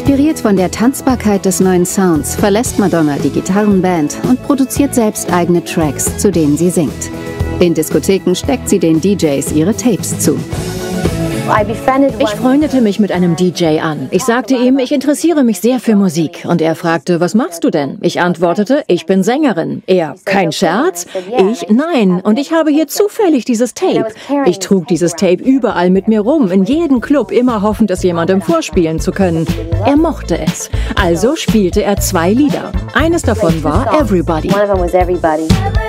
Inspiriert von der Tanzbarkeit des neuen Sounds verlässt Madonna die Gitarrenband und produziert selbst eigene Tracks, zu denen sie singt. In Diskotheken steckt sie den DJs ihre Tapes zu. Ich freundete mich mit einem DJ an. Ich sagte ihm, ich interessiere mich sehr für Musik. Und er fragte, was machst du denn? Ich antwortete, ich bin Sängerin. Er, kein Scherz? Ich, nein. Und ich habe hier zufällig dieses Tape. Ich trug dieses Tape überall mit mir rum, in jedem Club, immer hoffend, es jemandem vorspielen zu können. Er mochte es. Also spielte er 2 Lieder. Eines davon war Everybody.